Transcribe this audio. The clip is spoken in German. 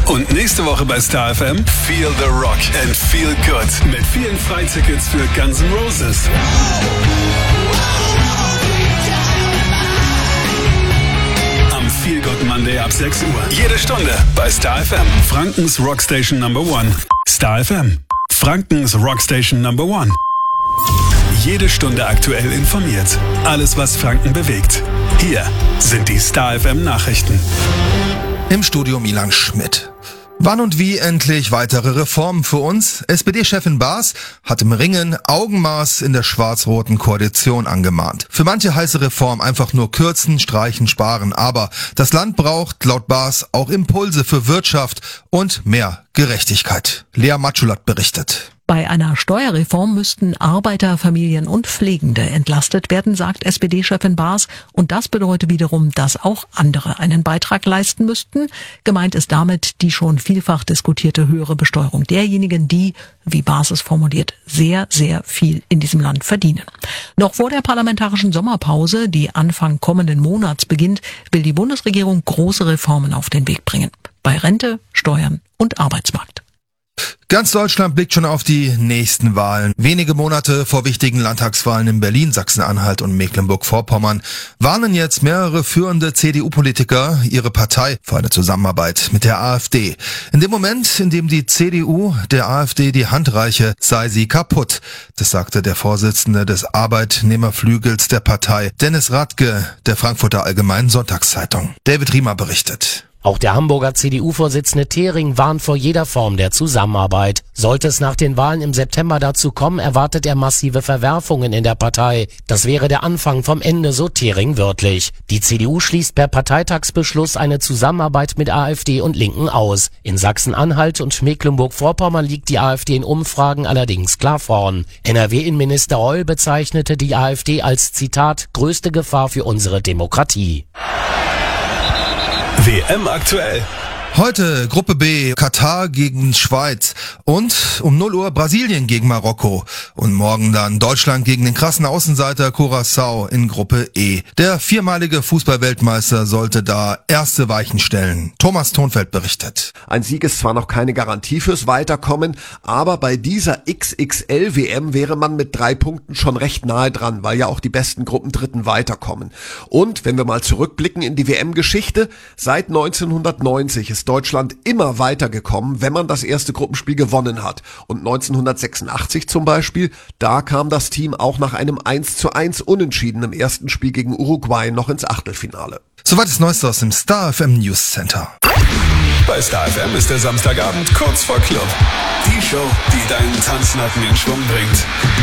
Und nächste Woche bei Star FM Feel the Rock and Feel Good mit vielen Freitickets für Guns N' Roses. Am Feel Good Monday ab 6 Uhr. Jede Stunde bei Star FM. Frankens Rockstation Number 1. Star FM. Frankens Rockstation Number 1. Jede Stunde aktuell informiert. Alles, was Franken bewegt. Hier sind die Star FM Nachrichten. Im Studio Milan Schmidt. Wann und wie endlich weitere Reformen für uns? SPD-Chefin Baas hat im Ringen Augenmaß in der schwarz-roten Koalition angemahnt. Für manche heiße Reform einfach nur kürzen, streichen, sparen. Aber das Land braucht laut Baas auch Impulse für Wirtschaft und mehr Gerechtigkeit. Lea Matschulat berichtet. Bei einer Steuerreform müssten Arbeiter, Familien und Pflegende entlastet werden, sagt SPD-Chefin Baas. Und das bedeutet wiederum, dass auch andere einen Beitrag leisten müssten. Gemeint ist damit die schon vielfach diskutierte höhere Besteuerung derjenigen, die, wie Baas es formuliert, sehr, sehr viel in diesem Land verdienen. Noch vor der parlamentarischen Sommerpause, die Anfang kommenden Monats beginnt, will die Bundesregierung große Reformen auf den Weg bringen. Bei Rente, Steuern und Arbeitsmarkt. Ganz Deutschland blickt schon auf die nächsten Wahlen. Wenige Monate vor wichtigen Landtagswahlen in Berlin, Sachsen-Anhalt und Mecklenburg-Vorpommern warnen jetzt mehrere führende CDU-Politiker ihre Partei vor einer Zusammenarbeit mit der AfD. In dem Moment, in dem die CDU der AfD die Hand reiche, sei sie kaputt. Das sagte der Vorsitzende des Arbeitnehmerflügels der Partei, Dennis Radke, der Frankfurter Allgemeinen Sonntagszeitung. David Riemer berichtet. Auch der Hamburger CDU-Vorsitzende Thering warnt vor jeder Form der Zusammenarbeit. Sollte es nach den Wahlen im September dazu kommen, erwartet er massive Verwerfungen in der Partei. Das wäre der Anfang vom Ende, so Thering wörtlich. Die CDU schließt per Parteitagsbeschluss eine Zusammenarbeit mit AfD und Linken aus. In Sachsen-Anhalt und Mecklenburg-Vorpommern liegt die AfD in Umfragen allerdings klar vorn. NRW-Innenminister Reul bezeichnete die AfD als, Zitat, größte Gefahr für unsere Demokratie. WM aktuell. Heute Gruppe B, Katar gegen Schweiz und um 0 Uhr Brasilien gegen Marokko. Und morgen dann Deutschland gegen den krassen Außenseiter Curaçao in Gruppe E. Der viermalige Fußballweltmeister sollte da erste Weichen stellen. Thomas Thonfeld berichtet. Ein Sieg ist zwar noch keine Garantie fürs Weiterkommen, aber bei dieser XXL-WM wäre man mit 3 Punkten schon recht nahe dran, weil ja auch die besten Gruppendritten weiterkommen. Und wenn wir mal zurückblicken in die WM-Geschichte, seit 1990 ist Deutschland immer weitergekommen, wenn man das erste Gruppenspiel gewonnen hat. Und 1986 zum Beispiel, da kam das Team auch nach einem 1:1 Unentschieden im ersten Spiel gegen Uruguay noch ins Achtelfinale. Soweit das Neueste aus dem Star FM News Center. Bei Star FM ist der Samstagabend kurz vor Club. Die Show, die deinen Tanznacken in Schwung bringt.